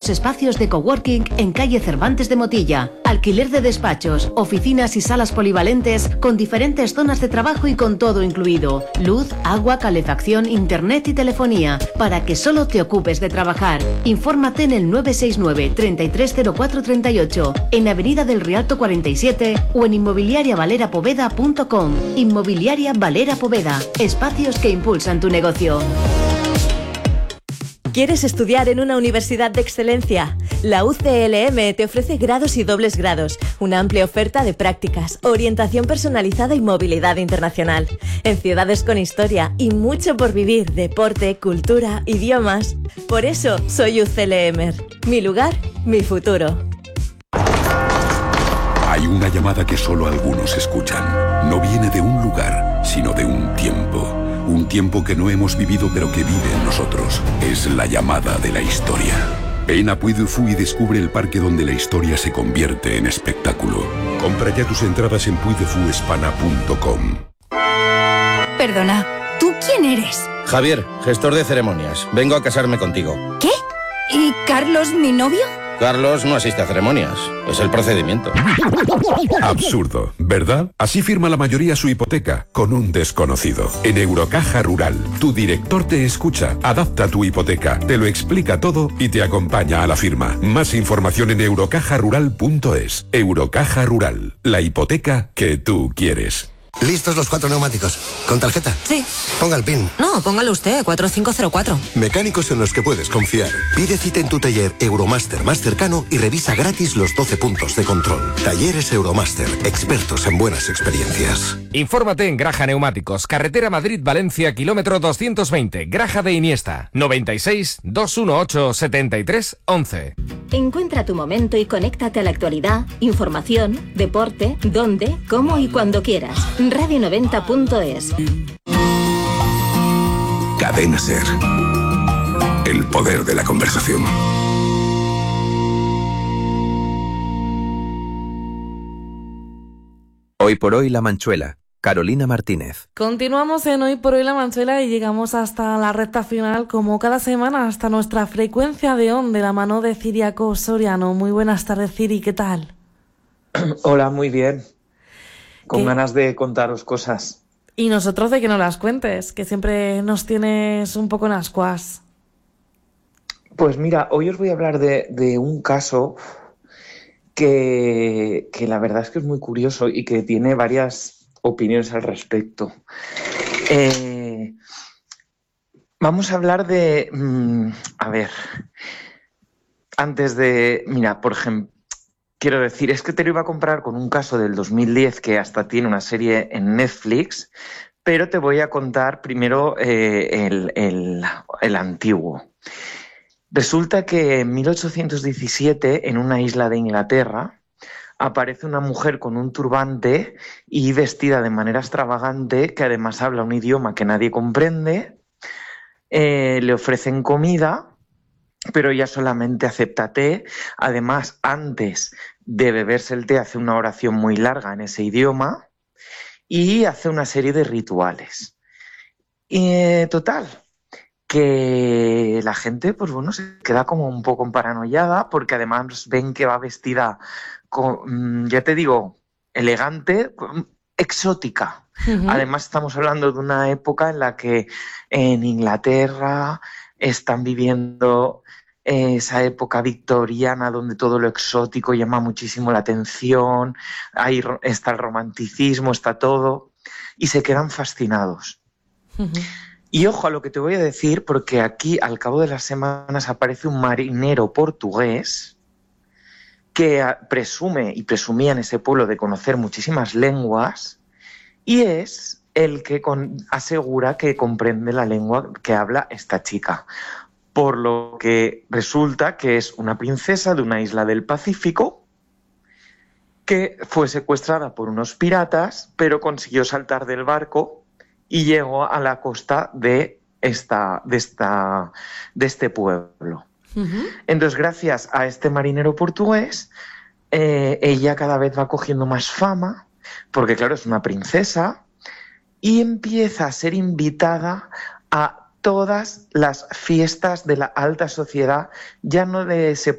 espacios de coworking en calle Cervantes de Motilla. Alquiler de despachos, oficinas y salas polivalentes con diferentes zonas de trabajo y con todo incluido. Luz, agua, calefacción, internet y telefonía para que solo te ocupes de trabajar. Infórmate en el 969 330438 en Avenida del Rialto 47 o en inmobiliariavalerapoveda.com. Inmobiliaria Valera Poveda. Espacios que impulsan tu negocio. ¿Quieres estudiar en una universidad de excelencia? La UCLM te ofrece grados y dobles grados, una amplia oferta de prácticas, orientación personalizada y movilidad internacional. En ciudades con historia y mucho por vivir, deporte, cultura, idiomas. Por eso soy UCLMer. Mi lugar, mi futuro. Hay una llamada que solo algunos escuchan. No viene de un lugar, sino de un tiempo. Un tiempo que no hemos vivido pero que vive en nosotros. Es la llamada de la historia. Ven a Puy du Fou y descubre el parque donde la historia se convierte en espectáculo. Compra ya tus entradas en puydefouespana.com. Perdona, ¿tú quién eres? Javier, gestor de ceremonias. Vengo a casarme contigo. ¿Qué? ¿Y Carlos, mi novio? Carlos no asiste a ceremonias. Es el procedimiento. Absurdo, ¿verdad? Así firma la mayoría su hipoteca, con un desconocido. En Eurocaja Rural, tu director te escucha, adapta tu hipoteca, te lo explica todo y te acompaña a la firma. Más información en eurocajarural.es. Eurocaja Rural, la hipoteca que tú quieres. ¿Listos los 4 neumáticos? ¿Con tarjeta? Sí. Ponga el PIN. No, póngalo usted, 4504. Mecánicos en los que puedes confiar. Pide cita en tu taller Euromaster más cercano y revisa gratis los 12 puntos de control. Talleres Euromaster, expertos en buenas experiencias. Infórmate en Graja Neumáticos, carretera Madrid-Valencia, kilómetro 220, Graja de Iniesta, 96 218 73 11. Encuentra tu momento y conéctate a la actualidad, información, deporte, donde, cómo y cuando quieras. Radio90.es. Cadena Ser. El poder de la conversación. Hoy por hoy La Manchuela. Carolina Martínez. Continuamos en Hoy por Hoy La Manchuela y llegamos hasta la recta final, como cada semana, hasta nuestra frecuencia de ON de la mano de Ciriaco Soriano. Muy buenas tardes, Ciri, ¿qué tal? Hola, muy bien. Con ganas de contaros cosas. Y nosotros de que nos las cuentes, que siempre nos tienes un poco en ascuas. Pues mira, hoy os voy a hablar de un caso que la verdad es que es muy curioso y que tiene varias opiniones al respecto. Vamos a hablar de... antes de... Mira, por ejemplo, quiero decir, es que te lo iba a comparar con un caso del 2010 que hasta tiene una serie en Netflix, pero te voy a contar primero el antiguo. Resulta que en 1817, en una isla de Inglaterra, aparece una mujer con un turbante y vestida de manera extravagante, que además habla un idioma que nadie comprende. Le ofrecen comida, pero ella solamente acepta té. Además, antes de beberse el té, hace una oración muy larga en ese idioma y hace una serie de rituales. Y total, que la gente, pues bueno, se queda como un poco paranoiada porque además ven que va vestida con, ya te digo, elegante, exótica. Uh-huh. Además, estamos hablando de una época en la que en Inglaterra están viviendo esa época victoriana donde todo lo exótico llama muchísimo la atención, ahí está el romanticismo, está todo, y se quedan fascinados. Uh-huh. Y ojo a lo que te voy a decir, porque aquí al cabo de las semanas aparece un marinero portugués que presume y presumía en ese pueblo de conocer muchísimas lenguas y es el que asegura que comprende la lengua que habla esta chica. Por lo que resulta que es una princesa de una isla del Pacífico que fue secuestrada por unos piratas, pero consiguió saltar del barco y llegó a la costa de este pueblo. Uh-huh. Entonces, gracias a este marinero portugués, ella cada vez va cogiendo más fama, porque claro, es una princesa, y empieza a ser invitada a todas las fiestas de la alta sociedad, ya no de ese